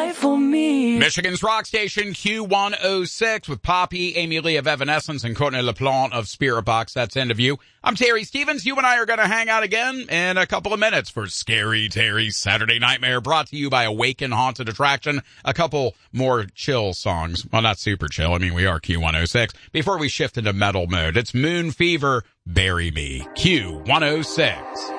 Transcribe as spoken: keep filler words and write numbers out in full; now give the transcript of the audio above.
die for me. Michigan's rock station Q one oh six with Poppy, Amy Lee of Evanescence, and Courtney LaPlante of Spirit Box. That's End of You. I'm Terry Stevens. You and I are going to hang out again in a couple of minutes for Scary Terry's Saturday Nightmare, brought to you by Awaken Haunted Attraction. A couple more chill songs. Well, not super chill. I mean, we are Q one oh six. Before we shift into metal mode, it's Moon Fever, Bury Me. Q one oh six.